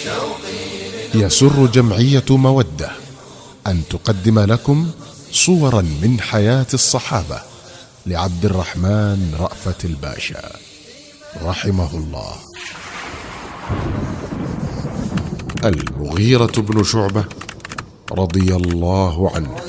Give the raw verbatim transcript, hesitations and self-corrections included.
يسر جمعية مودة أن تقدم لكم صورا من حياة الصحابة لعبد الرحمن رأفت الباشا رحمه الله. المغيرة بن شعبة رضي الله عنه